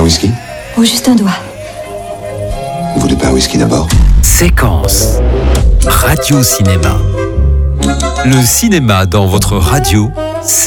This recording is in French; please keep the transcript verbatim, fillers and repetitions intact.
whisky? Oh, juste un doigt. Vous voulez pas un whisky d'abord? Séquence Radio Cinéma. Le cinéma dans votre radio